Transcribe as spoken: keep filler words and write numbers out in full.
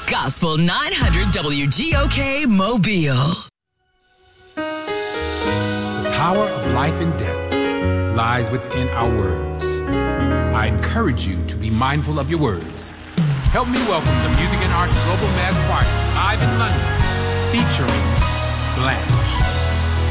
Gospel nine hundred W G O K Mobile. The power of life and death lies within our words. I encourage you to be mindful of your words. Help me welcome the Music and Arts Global Mass Choir live in London, featuring Blanche.